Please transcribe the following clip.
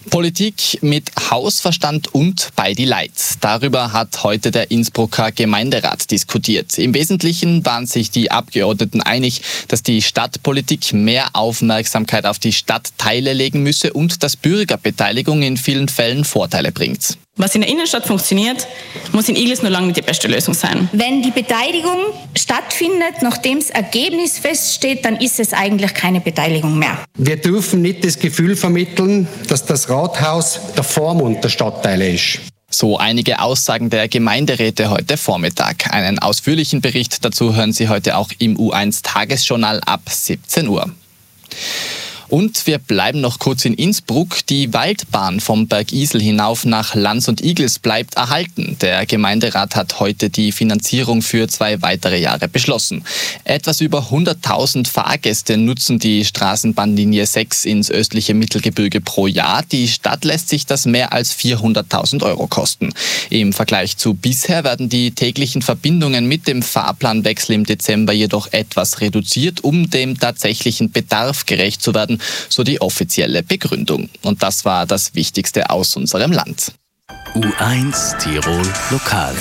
Politik mit Hausverstand und bei die Leid. Darüber hat heute der Innsbrucker Gemeinderat diskutiert. Im Wesentlichen waren sich die Abgeordneten einig, dass die Stadtpolitik mehr Aufmerksamkeit auf die Stadtteile legen müsse und dass Bürgerbeteiligung in vielen Fällen Vorteile bringt. Was in der Innenstadt funktioniert, muss in Igls noch lange nicht die beste Lösung sein. Wenn die Beteiligung stattfindet, nachdem das Ergebnis feststeht, dann ist es eigentlich keine Beteiligung mehr. Wir dürfen nicht das Gefühl vermitteln, dass das Rathaus der Vormund der Stadtteile ist. So einige Aussagen der Gemeinderäte heute Vormittag. Einen ausführlichen Bericht dazu hören Sie heute auch im U1 Tagesjournal ab 17 Uhr. Und wir bleiben noch kurz in Innsbruck. Die Waldbahn vom Berg Isel hinauf nach Lanz und Igls bleibt erhalten. Der Gemeinderat hat heute die Finanzierung für 2 weitere Jahre beschlossen. Etwas über 100.000 Fahrgäste nutzen die Straßenbahnlinie 6 ins östliche Mittelgebirge pro Jahr. Die Stadt lässt sich das mehr als 400.000 € kosten. Im Vergleich zu bisher werden die täglichen Verbindungen mit dem Fahrplanwechsel im Dezember jedoch etwas reduziert, um dem tatsächlichen Bedarf gerecht zu werden, so die offizielle Begründung. Und das war das Wichtigste aus unserem Land. U1 Tirol Lokal.